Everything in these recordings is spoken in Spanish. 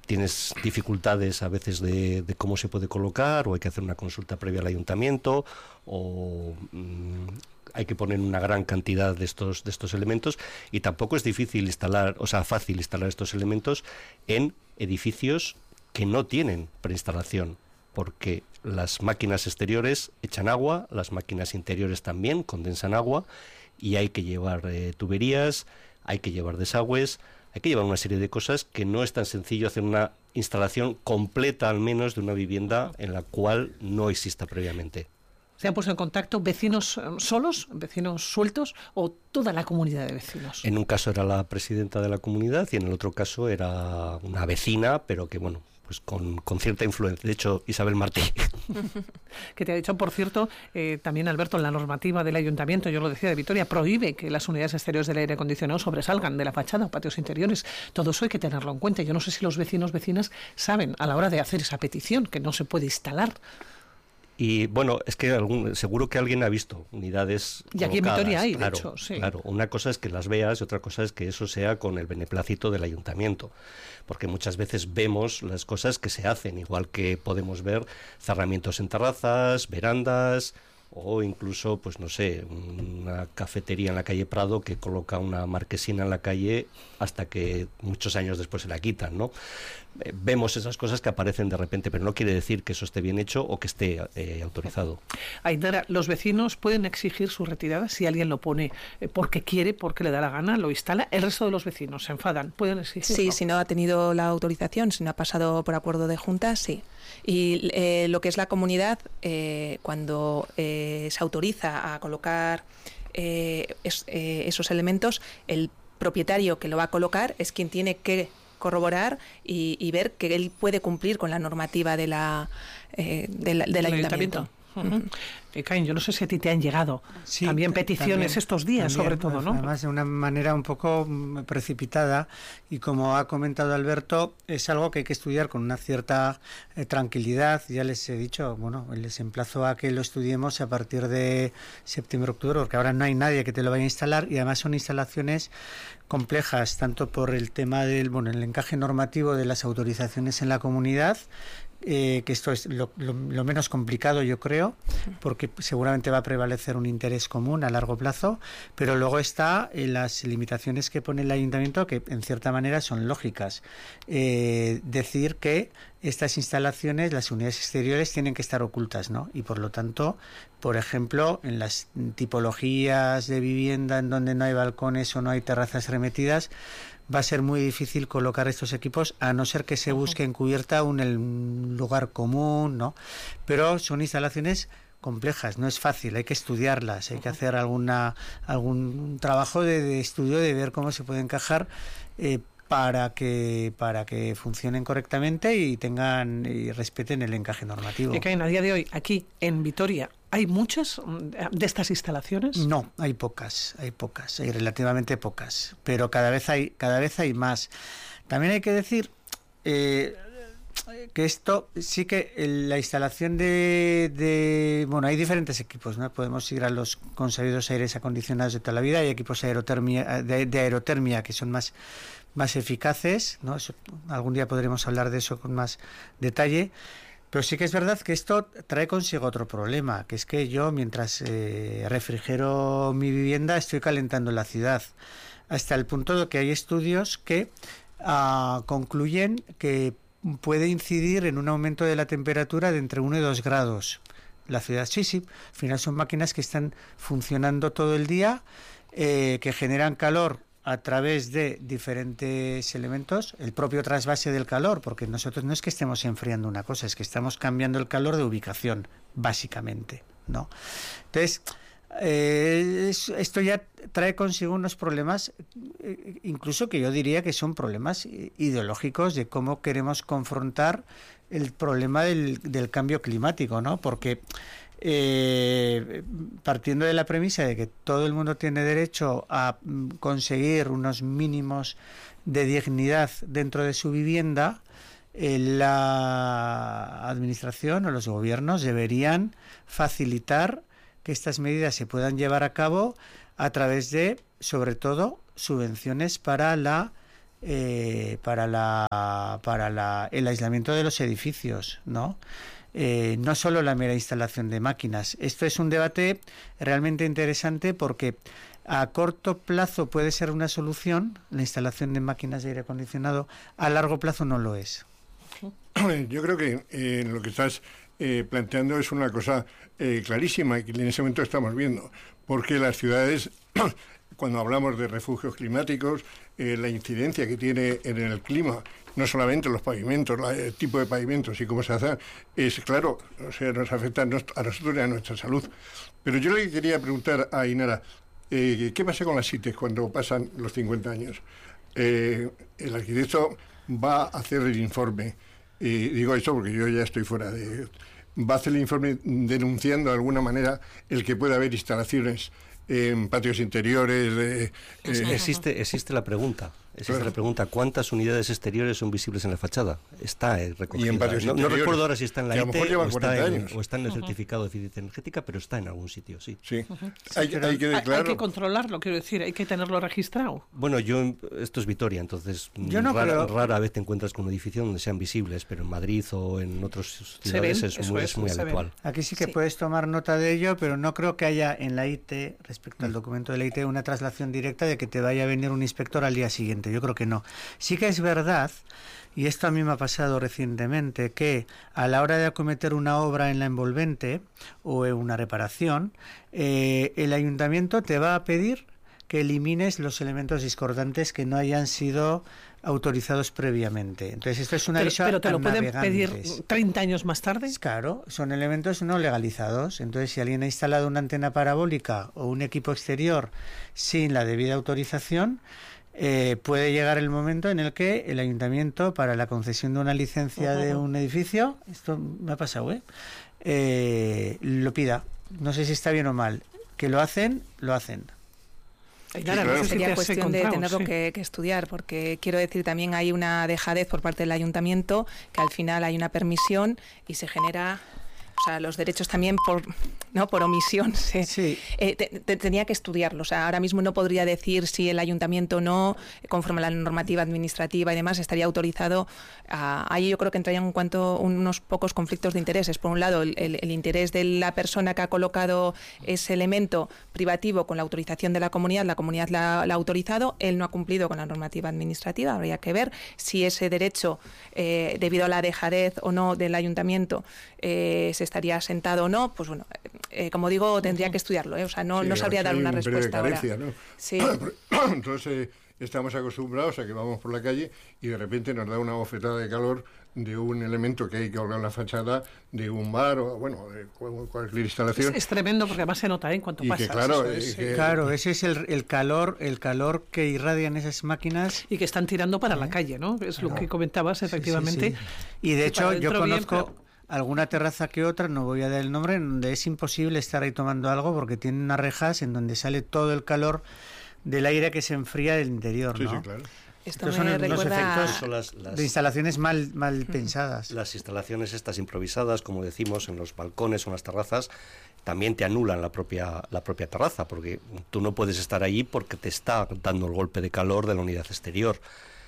tienes dificultades a veces de cómo se puede colocar, o hay que hacer una consulta previa al ayuntamiento, o hay que poner una gran cantidad de estos elementos, y tampoco es fácil instalar estos elementos en edificios que no tienen preinstalación, porque las máquinas exteriores echan agua, las máquinas interiores también condensan agua, y hay que llevar tuberías, hay que llevar desagües, hay que llevar una serie de cosas que no es tan sencillo hacer una instalación completa, al menos, de una vivienda en la cual no exista previamente. ¿Se han puesto en contacto vecinos solos, vecinos sueltos, o toda la comunidad de vecinos? En un caso era la presidenta de la comunidad y en el otro caso era una vecina, pero que pues con cierta influencia. De hecho, Isabel Martí. Que te ha dicho, por cierto, también Alberto, la normativa del ayuntamiento, yo lo decía, de Vitoria, prohíbe que las unidades exteriores del aire acondicionado sobresalgan de la fachada o patios interiores. Todo eso hay que tenerlo en cuenta. Yo no sé si los vecinas saben a la hora de hacer esa petición que no se puede instalar. Y bueno, es que seguro que alguien ha visto unidades y aquí colocadas. En Vitoria hay, claro, de hecho, sí. Claro, una cosa es que las veas y otra cosa es que eso sea con el beneplácito del ayuntamiento, porque muchas veces vemos las cosas que se hacen, igual que podemos ver cerramientos en terrazas, verandas, o incluso, pues no sé, una cafetería en la calle Prado que coloca una marquesina en la calle hasta que muchos años después se la quitan, ¿no? Vemos esas cosas que aparecen de repente, pero no quiere decir que eso esté bien hecho o que esté autorizado. Aidara, los vecinos pueden exigir su retirada si alguien lo pone porque quiere, porque le da la gana, lo instala. El resto de los vecinos se enfadan, pueden exigirlo. Sí, si no ha tenido la autorización, si no ha pasado por acuerdo de junta, sí. Y lo que es la comunidad, cuando se autoriza a colocar esos elementos, el propietario que lo va a colocar es quien tiene que corroborar y ver que él puede cumplir con la normativa del ayuntamiento. Caín, yo no sé si a ti te han llegado también peticiones estos días, sobre todo, ¿no? Además, de una manera un poco precipitada, y como ha comentado Alberto, es algo que hay que estudiar con una cierta tranquilidad. Ya les he dicho, les emplazo a que lo estudiemos a partir de septiembre-octubre, porque ahora no hay nadie que te lo vaya a instalar, y además son instalaciones complejas, tanto por el tema del el encaje normativo de las autorizaciones en la comunidad, que esto es lo menos complicado, yo creo, porque seguramente va a prevalecer un interés común a largo plazo, pero luego está las limitaciones que pone el ayuntamiento, que en cierta manera son lógicas. Decir que estas instalaciones, las unidades exteriores, tienen que estar ocultas, ¿no? Y por lo tanto, por ejemplo, en las tipologías de vivienda en donde no hay balcones o no hay terrazas remetidas, va a ser muy difícil colocar estos equipos, a no ser que se busque en cubierta un lugar común, ¿no? Pero son instalaciones complejas, no es fácil, hay que estudiarlas, hay que hacer algún trabajo de estudio, de ver cómo se puede encajar para que funcionen correctamente y tengan y respeten el encaje normativo. Y Caín, a día de hoy, aquí en Vitoria, ¿hay muchas de estas instalaciones? No, hay pocas, hay relativamente pocas, pero cada vez hay más. También hay que decir que esto sí que la instalación hay diferentes equipos, ¿no? Podemos ir a los consabidos aires acondicionados de toda la vida, hay equipos de aerotermia que son más eficaces, ¿no? Algún día podremos hablar de eso con más detalle. Pero sí que es verdad que esto trae consigo otro problema, que es que yo, mientras refrigero mi vivienda, estoy calentando la ciudad, hasta el punto de que hay estudios que concluyen que puede incidir en un aumento de la temperatura de entre 1 y 2 grados. La ciudad, sí, al final son máquinas que están funcionando todo el día, que generan calor a través de diferentes elementos, el propio trasvase del calor, porque nosotros no es que estemos enfriando una cosa, es que estamos cambiando el calor de ubicación, básicamente, ¿no? Entonces, esto ya trae consigo unos problemas, incluso que yo diría que son problemas ideológicos de cómo queremos confrontar el problema del cambio climático, ¿no? Porque partiendo de la premisa de que todo el mundo tiene derecho a conseguir unos mínimos de dignidad dentro de su vivienda, la administración o los gobiernos deberían facilitar que estas medidas se puedan llevar a cabo a través de, sobre todo, subvenciones para la el aislamiento de los edificios, ¿no? No solo la mera instalación de máquinas. Esto es un debate realmente interesante porque a corto plazo puede ser una solución la instalación de máquinas de aire acondicionado, a largo plazo no lo es. Yo creo que lo que estás planteando es una cosa clarísima y que en ese momento estamos viendo, porque las ciudades, cuando hablamos de refugios climáticos, la incidencia que tiene en el clima, no solamente los pavimentos, el tipo de pavimentos y cómo se hace, es claro, o sea, nos afecta a nosotros y a nuestra salud. Pero yo le quería preguntar a Ainara, ¿qué pasa con las CITES cuando pasan los 50 años? El arquitecto va a hacer el informe, digo esto porque yo ya estoy fuera de... Va a hacer el informe denunciando de alguna manera el que pueda haber instalaciones en patios interiores. Existe la pregunta. Existe la pregunta, ¿cuántas unidades exteriores son visibles en la fachada? Está recogida. Y en patios no recuerdo ahora si está en la IT o está en el certificado de eficiencia energética, pero está en algún sitio, sí. Sí. Hay que controlarlo, quiero decir, hay que tenerlo registrado. Bueno, esto es Vitoria, entonces rara vez te encuentras con un edificio donde sean visibles, pero en Madrid o en otras ciudades es muy habitual. Aquí sí que puedes tomar nota de ello, pero no creo que haya en la IT, respecto al documento de la IT, una traslación directa de que te vaya a venir un inspector al día siguiente. Yo creo que no. Sí que es verdad, y esto a mí me ha pasado recientemente, que a la hora de acometer una obra en la envolvente o en una reparación, el ayuntamiento te va a pedir que elimines los elementos discordantes que no hayan sido autorizados previamente. Entonces esto es una aviso pero te lo pueden navegantes. pedir 30 años más tarde. Claro, son elementos no legalizados. Entonces si alguien ha instalado una antena parabólica o un equipo exterior sin la debida autorización, puede llegar el momento en el que el ayuntamiento, para la concesión de una licencia de un edificio, esto me ha pasado, lo pida. No sé si está bien o mal. Que lo hacen, lo hacen. Sería cuestión de tenerlo que estudiar, porque quiero decir, también hay una dejadez por parte del ayuntamiento, que al final hay una permisión y se genera... O sea, los derechos también por omisión. Tenía que estudiarlo. O sea, ahora mismo no podría decir si el ayuntamiento no, conforme a la normativa administrativa y demás, estaría autorizado. Ahí yo creo que entrarían unos pocos conflictos de intereses. Por un lado, el interés de la persona que ha colocado ese elemento privativo con la autorización de la comunidad la ha autorizado, él no ha cumplido con la normativa administrativa. Habría que ver si ese derecho, debido a la dejadez o no del ayuntamiento, se estaría asentado o no, pues bueno, como digo, tendría que estudiarlo, o sea, no sabría dar una respuesta ahora. ¿No? Sí. Entonces estamos acostumbrados a que vamos por la calle y de repente nos da una bofetada de calor de un elemento que hay que colgar en la fachada de un bar o, bueno, de cualquier instalación. Es tremendo porque además se nota en cuanto pasa. Claro, ese es el calor que irradian esas máquinas. Y que están tirando para la calle, ¿no? Es lo que comentabas, efectivamente. Sí. Y de hecho yo conozco... alguna terraza que otra, no voy a dar el nombre, en donde es imposible estar ahí tomando algo porque tiene unas rejas en donde sale todo el calor del aire que se enfría del interior, ¿no? Sí, claro. Estos son los efectos son de instalaciones mal pensadas. Las instalaciones estas improvisadas, como decimos, en los balcones o en las terrazas, también te anulan la propia terraza, porque tú no puedes estar allí porque te está dando el golpe de calor de la unidad exterior.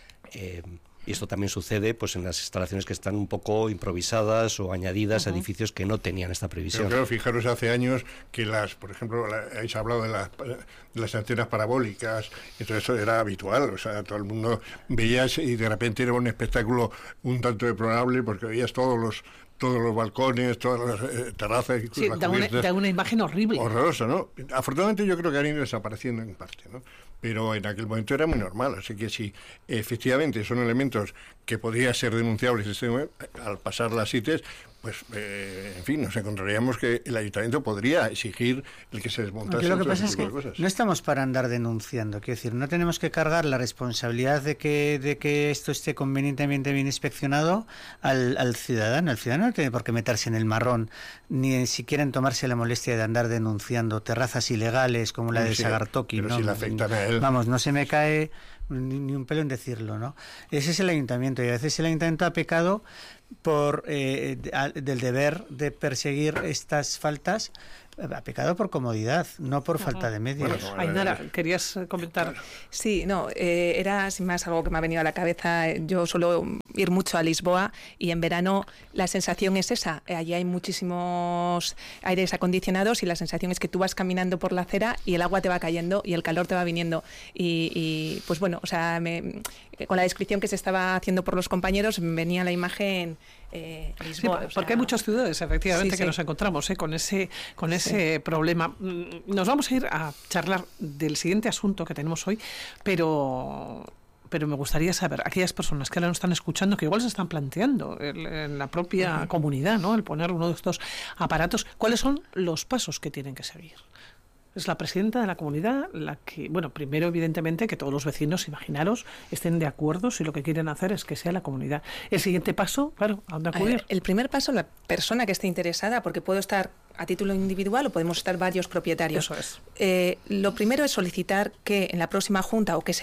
Y esto también sucede pues en las instalaciones que están un poco improvisadas o añadidas a edificios que no tenían esta previsión. Pero claro, fijaros hace años que por ejemplo, habéis hablado de las antenas parabólicas, y todo eso era habitual, o sea, todo el mundo veías y de repente era un espectáculo un tanto deplorable porque veías todos los balcones, todas las terrazas. Sí, da una imagen horrible. Horrorosa, ¿no? Afortunadamente yo creo que han ido desapareciendo en parte, ¿no? Pero en aquel momento era muy normal, así que si efectivamente son elementos que podrían ser denunciables al pasar las CITES, pues, en fin, nos encontraríamos que el ayuntamiento podría exigir el que se desmontase. Lo que pasa es que no estamos para andar denunciando, quiero decir, no tenemos que cargar la responsabilidad de que esto esté convenientemente bien inspeccionado al ciudadano. El ciudadano no tiene por qué meterse en el marrón, ni siquiera en tomarse la molestia de andar denunciando terrazas ilegales como la de Sagartoki. Pero si le afectan a él. Vamos, no se me cae ni un pelo en decirlo, ¿no? Ese es el ayuntamiento, y a veces el ayuntamiento ha pecado del deber de perseguir estas faltas ha pecado por comodidad, no por falta de medios. Bueno, Ainara, ¿querías comentar? Sí, no, era sin más algo que me ha venido a la cabeza. Yo suelo ir mucho a Lisboa y en verano la sensación es esa. Allí hay muchísimos aires acondicionados y la sensación es que tú vas caminando por la acera y el agua te va cayendo y el calor te va viniendo. Y pues bueno, o sea, con la descripción que se estaba haciendo por los compañeros me venía la imagen Lisboa. Sí, porque hay muchas ciudades, efectivamente, que nos encontramos con ese problema. Nos vamos a ir a charlar del siguiente asunto que tenemos hoy, pero me gustaría saber, aquellas personas que ahora nos están escuchando, que igual se están planteando en la propia comunidad, ¿no?, el poner uno de estos aparatos, ¿cuáles son los pasos que tienen que seguir? Es la presidenta de la comunidad la que, bueno, primero evidentemente que todos los vecinos, imaginaros, estén de acuerdo si lo que quieren hacer es que sea la comunidad. El siguiente paso, claro, ¿a dónde acudir? El primer paso, la persona que esté interesada, porque puedo estar a título individual o podemos estar varios propietarios. Eso es. Lo primero es solicitar que en la próxima junta o que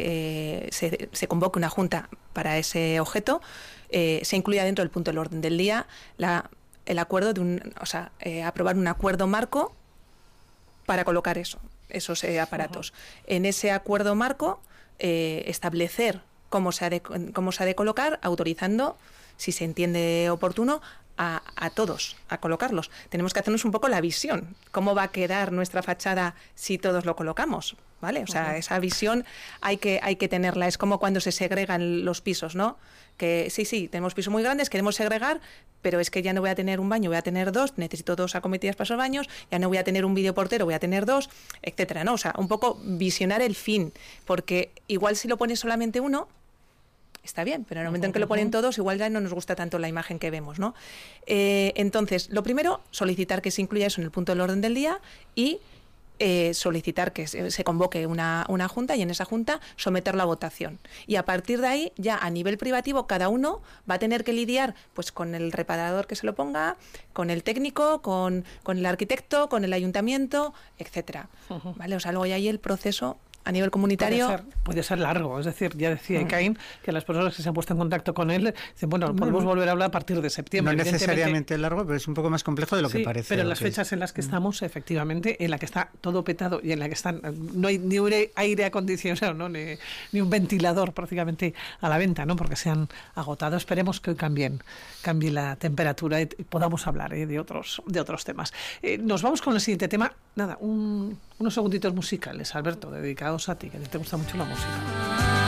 se convoque una junta para ese objeto, se incluya dentro del punto del orden del día el acuerdo de aprobar un acuerdo marco para colocar esos aparatos. En ese acuerdo marco, establecer cómo se ha de colocar, autorizando, si se entiende oportuno, a todos a colocarlos. Tenemos que hacernos un poco la visión. ¿Cómo va a quedar nuestra fachada si todos lo colocamos? ¿Vale? O sea, esa visión hay que tenerla. Es como cuando se segregan los pisos, ¿no? Que sí, tenemos pisos muy grandes, queremos segregar, pero es que ya no voy a tener un baño, voy a tener dos, necesito dos acometidas para esos baños, ya no voy a tener un videoportero, voy a tener dos, etcétera, ¿no? O sea, un poco visionar el fin, porque igual si lo pones solamente uno, está bien, pero en el momento en que lo ponen todos, igual ya no nos gusta tanto la imagen que vemos, ¿no? Entonces, lo primero, solicitar que se incluya eso en el punto del orden del día y solicitar que se convoque una junta y en esa junta someterla a votación. Y a partir de ahí, ya a nivel privativo, cada uno va a tener que lidiar pues con el reparador que se lo ponga, con el técnico, con el arquitecto, con el ayuntamiento, etcétera. ¿Vale? O sea, luego hay ahí el proceso a nivel comunitario. Puede ser largo, es decir, ya decía Ekain que las personas que se han puesto en contacto con él dicen, bueno, podemos volver a hablar a partir de septiembre. No necesariamente largo, pero es un poco más complejo de lo que parece. Pero en las fechas en las que estamos, efectivamente, en la que está todo petado y en la que no hay ni un aire acondicionado, ¿no? ni un ventilador prácticamente a la venta, ¿no? Porque se han agotado. Esperemos que hoy cambie la temperatura y podamos hablar de otros temas. Nos vamos con el siguiente tema. Nada, unos segunditos musicales, Alberto, dedicados a ti, que te gusta mucho la música.